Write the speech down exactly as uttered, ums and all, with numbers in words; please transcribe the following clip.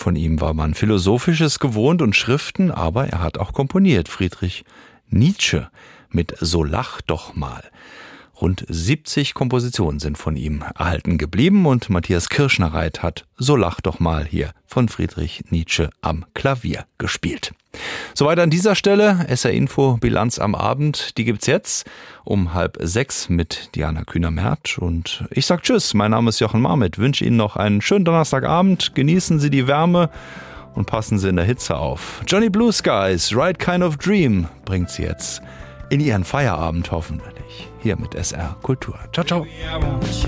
von ihm war man Philosophisches gewohnt und Schriften, aber er hat auch komponiert. Friedrich Nietzsche mit So lach doch mal. Rund siebzig Kompositionen sind von ihm erhalten geblieben und Matthias Kirschner-Reit hat So lach doch mal hier von Friedrich Nietzsche am Klavier gespielt. Soweit an dieser Stelle. S R Info Bilanz am Abend. Die gibt's jetzt um halb sechs mit Diana Kühner-Merth. Und ich sag Tschüss. Mein Name ist Jochen Marmit. Wünsche Ihnen noch einen schönen Donnerstagabend. Genießen Sie die Wärme und passen Sie in der Hitze auf. Johnny Blue Skies, Right Kind of Dream bringt Sie jetzt in Ihren Feierabend hoffentlich. Hier mit S R Kultur. Ciao, ciao.